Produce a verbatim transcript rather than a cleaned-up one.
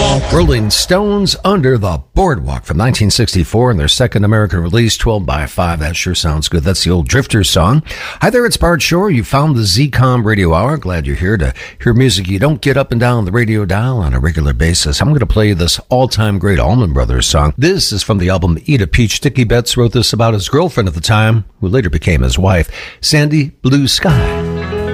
Rolling Stones, Under the Boardwalk from nineteen sixty-four and their second American release, twelve by five. That sure sounds good. That's the old Drifters song. Hi there, it's Bart Shore. You found the Z COM Radio Hour. Glad you're here to hear music you don't get up and down the radio dial on a regular basis. I'm going to play you this all-time great Allman Brothers song. This is from the album Eat a Peach. Dickie Betts wrote this about his girlfriend at the time, who later became his wife, Sandy Blue Sky.